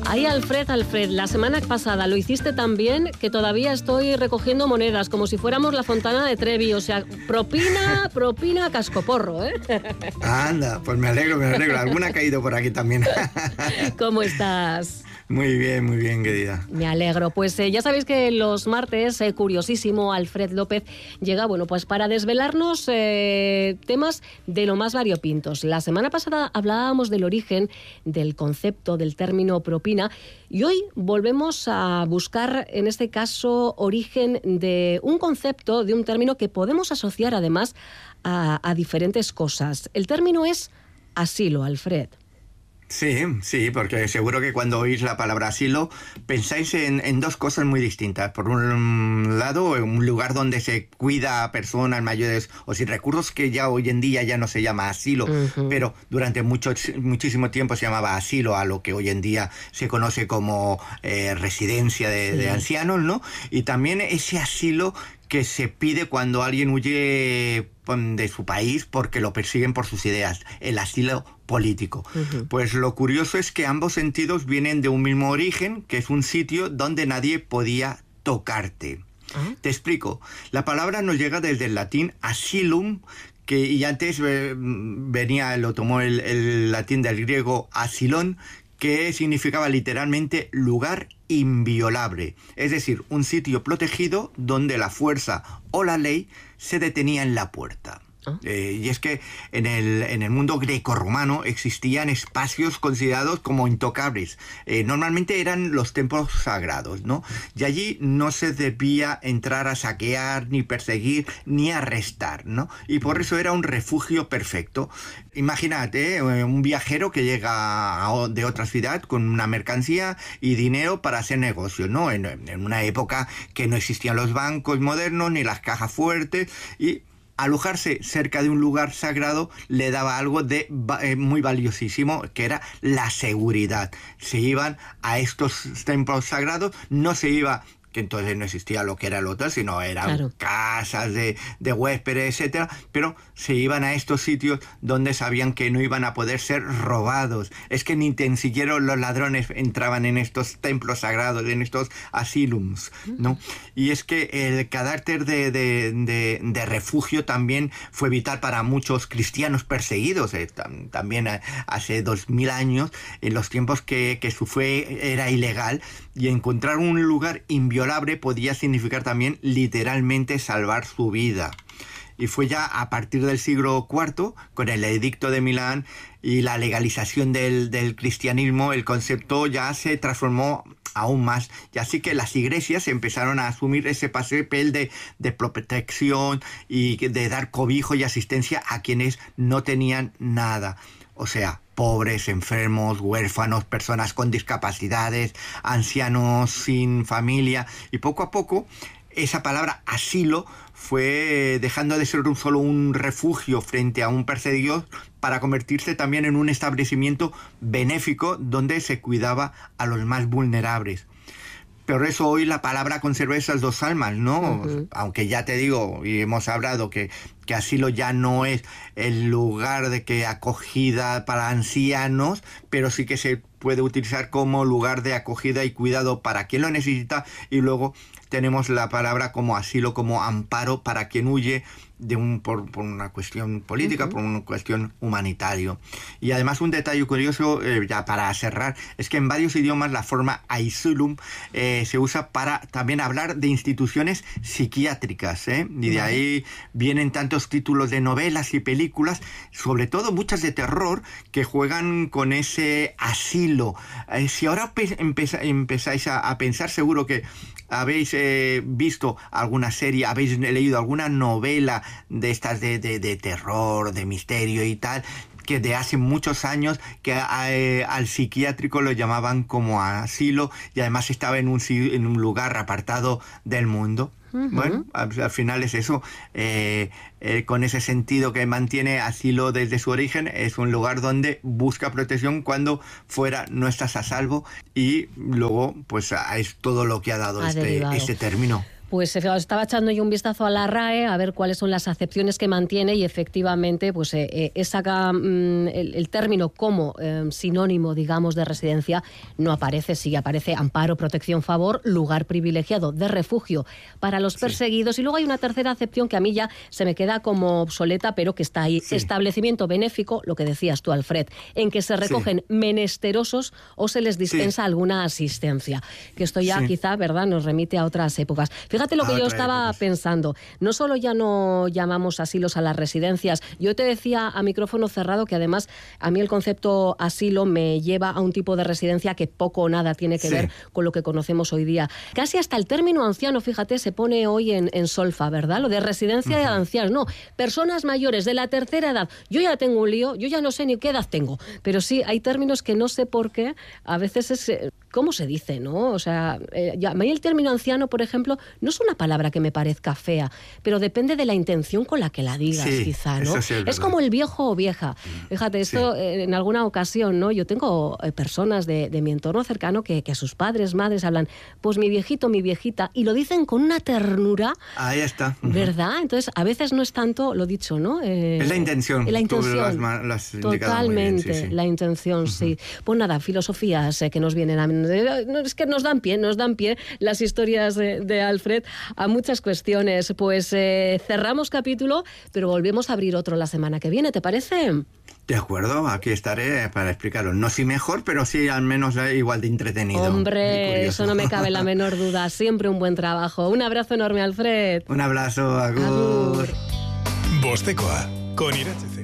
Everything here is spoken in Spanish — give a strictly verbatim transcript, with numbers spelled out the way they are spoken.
Ay, Alfred, Alfred, la semana pasada lo hiciste tan bien que todavía estoy recogiendo monedas, como si fuéramos la Fontana de Trevi. O sea, propina, propina, cascoporro, ¿eh? Anda, pues me alegro, me alegro. Alguna ha caído por aquí también. ¿Cómo estás? Muy bien, muy bien, querida. Me alegro. Pues eh, ya sabéis que los martes, eh, curiosísimo, Alfred López llega, bueno, pues para desvelarnos eh, temas de lo más variopintos. La semana pasada hablábamos del origen del concepto, del término propina, y hoy volvemos a buscar, en este caso, origen de un concepto, de un término que podemos asociar además a, a diferentes cosas. El término es asilo, Alfred. Sí, sí, porque seguro que cuando oís la palabra asilo pensáis en, en dos cosas muy distintas. Por un lado, un lugar donde se cuida a personas mayores o sin recursos, que ya hoy en día ya no se llama asilo, uh-huh. pero durante mucho, muchísimo tiempo se llamaba asilo a lo que hoy en día se conoce como eh, residencia de, sí. de ancianos, ¿no? Y también ese asilo que se pide cuando alguien huye de su país porque lo persiguen por sus ideas, el asilo político. Uh-huh. Pues lo curioso es que ambos sentidos vienen de un mismo origen, que es un sitio donde nadie podía tocarte. Uh-huh. Te explico. La palabra nos llega desde el latín asylum, que y antes eh, venía, lo tomó el, el latín del griego asilón, que significaba literalmente lugar inviolable, es decir, un sitio protegido donde la fuerza o la ley se detenía en la puerta. ¿Ah? Eh, y es que en el, en el mundo grecorromano existían espacios considerados como intocables. Eh, normalmente eran los templos sagrados, ¿no? Y allí no se debía entrar a saquear, ni perseguir, ni arrestar, ¿no? Y por eso era un refugio perfecto. Imagínate, eh, un viajero que llega a, de otra ciudad con una mercancía y dinero para hacer negocio, ¿no? En, en una época que no existían los bancos modernos, ni las cajas fuertes, y alojarse cerca de un lugar sagrado le daba algo de eh, muy valiosísimo, que era la seguridad. Se iban a estos templos sagrados, no se iba, que entonces no existía lo que era el hotel, sino eran claro. casas de, de huéspedes, etcétera, pero se iban a estos sitios donde sabían que no iban a poder ser robados. Es que ni tan siquiera los ladrones entraban en estos templos sagrados, en estos asylums, ¿no? Y es que el carácter de, de, de, de refugio también fue vital para muchos cristianos perseguidos, eh, también hace dos mil años, en los tiempos que, que su fe era ilegal, y encontrar un lugar inviolable podía significar también literalmente salvar su vida. Y fue ya a partir del siglo cuarto, con el Edicto de Milán y la legalización del, del cristianismo, el concepto ya se transformó aún más. Y así que las iglesias empezaron a asumir ese papel de, de protección y de dar cobijo y asistencia a quienes no tenían nada. O sea, pobres, enfermos, huérfanos, personas con discapacidades, ancianos sin familia. Y poco a poco esa palabra asilo fue dejando de ser un solo un refugio frente a un perseguidor para convertirse también en un establecimiento benéfico donde se cuidaba a los más vulnerables. Por eso hoy la palabra conserva esas dos almas, ¿no? Uh-huh. Aunque ya te digo, y hemos hablado que, que asilo ya no es el lugar de que acogida para ancianos, pero sí que se puede utilizar como lugar de acogida y cuidado para quien lo necesita, y luego tenemos la palabra como asilo, como amparo para quien huye de un por, por una cuestión política, uh-huh. por una cuestión humanitaria. Y además un detalle curioso, eh, ya para cerrar, es que en varios idiomas la forma asylum eh, se usa para también hablar de instituciones psiquiátricas, ¿eh? Y de ahí vienen tantos títulos de novelas y películas, sobre todo muchas de terror, que juegan con ese asilo. Eh, si ahora pe- empeza- empezáis a, a pensar, seguro que habéis eh, visto alguna serie, habéis leído alguna novela de estas de, de, de terror, de misterio y tal, que de hace muchos años que eh, al psiquiátrico lo llamaban como asilo, y además estaba en un, en un lugar apartado del mundo. Uh-huh. Bueno, al, al final es eso, eh, eh, con ese sentido que mantiene asilo desde su origen, es un lugar donde busca protección cuando fuera no estás a salvo, y luego pues es todo lo que ha dado ha este, este término. Pues estaba echando yo un vistazo a la R A E a ver cuáles son las acepciones que mantiene y efectivamente pues eh, eh, esa, mm, el, el término como eh, sinónimo, digamos, de residencia no aparece. Sí, aparece amparo, protección, favor, lugar privilegiado de refugio para los perseguidos. Sí. Y luego hay una tercera acepción que a mí ya se me queda como obsoleta, pero que está ahí. Sí. Establecimiento benéfico, lo que decías tú, Alfred, en que se recogen sí. menesterosos o se les dispensa sí. alguna asistencia. Que esto ya sí. quizá, ¿verdad?, nos remite a otras épocas. Fíjate lo que yo estaba épocas. pensando. No solo ya no llamamos asilos a las residencias. Yo te decía a micrófono cerrado que además a mí el concepto asilo me lleva a un tipo de residencia que poco o nada tiene que sí. ver con lo que conocemos hoy día. Casi hasta el término anciano, fíjate, se pone hoy en, en solfa, ¿verdad? Lo de residencia uh-huh. de ancianos. No, personas mayores de la tercera edad. Yo ya tengo un lío, yo ya no sé ni qué edad tengo. Pero sí, hay términos que no sé por qué. A veces es... ¿Cómo se dice, no? O sea, eh, ya, a mí el término anciano, por ejemplo, no es una palabra que me parezca fea, pero depende de la intención con la que la digas, sí, quizá, ¿no? Sí es, es como el viejo o vieja. Fíjate, esto sí. eh, en alguna ocasión, ¿no? Yo tengo eh, personas de, de mi entorno cercano que, que a sus padres, madres hablan, pues mi viejito, mi viejita, y lo dicen con una ternura. Ahí está. Uh-huh. ¿Verdad? Entonces, a veces no es tanto lo dicho, ¿no? Eh, es la intención. La intención. Tú lo has, lo has Totalmente, bien, sí, sí. la intención, uh-huh. sí. Pues nada, filosofías eh, que nos vienen a... No, es que nos dan pie, nos dan pie las historias de, de Alfred a muchas cuestiones. Pues eh, cerramos capítulo, pero volvemos a abrir otro la semana que viene, ¿te parece? De acuerdo, aquí estaré para explicaros. No si mejor, pero sí al menos igual de entretenido. Hombre, eso no me cabe la menor duda. Siempre un buen trabajo. Un abrazo enorme, Alfred. Un abrazo, agur. Agur. Bostekoa, con Iratxe.